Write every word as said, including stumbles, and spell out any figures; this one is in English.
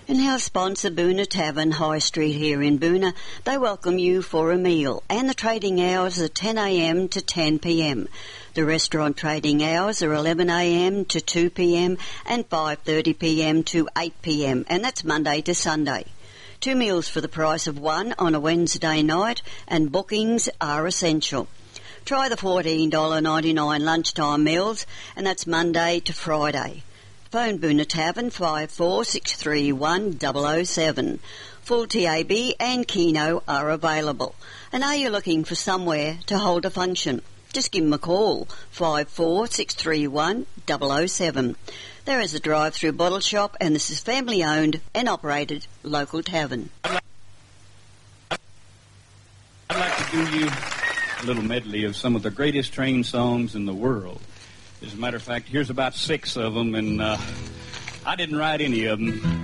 And our sponsor, Boona Tavern, High Street here in Boona, they welcome you for a meal. And the trading hours are ten a m to ten p m. The restaurant trading hours are eleven a m to two p m and five thirty p m to eight p m. And that's Monday to Sunday. Two meals for the price of one on a Wednesday night, and bookings are essential. Try the fourteen dollars ninety-nine lunchtime meals, and that's Monday to Friday. Phone Boona Tavern five four six three one zero zero seven. Full T A B and Keno are available. And are you looking for somewhere to hold a function? Just give them a call, five four six three one zero zero seven. There is a drive-through bottle shop, and this is family-owned and operated local tavern. I'd like to do you a little medley of some of the greatest train songs in the world. As a matter of fact, here's about six of them, and uh, I didn't write any of them.